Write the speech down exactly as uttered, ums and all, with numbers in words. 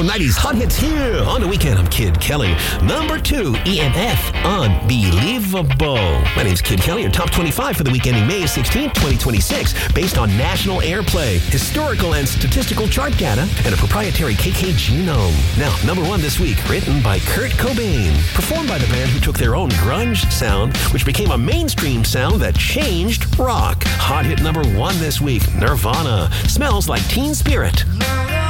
Oh, nineties hot hits here on the weekend. I'm Kid Kelly. Number two, E M F, Unbelievable. My name's Kid Kelly. Your top twenty-five for the week ending May sixteenth, twenty twenty-six, based on national airplay, historical and statistical chart data, and a proprietary K K genome. Now, number one this week, written by Kurt Cobain, performed by the band who took their own grunge sound, which became a mainstream sound that changed rock. Hot hit number one this week, Nirvana, Smells Like Teen Spirit.